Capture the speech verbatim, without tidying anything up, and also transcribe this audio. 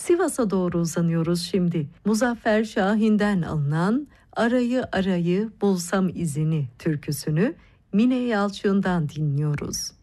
Sivas'a doğru uzanıyoruz şimdi. Muzaffer Şahin'den alınan "Arayı arayı bulsam izini" türküsünü Mine Yalçın'dan dinliyoruz.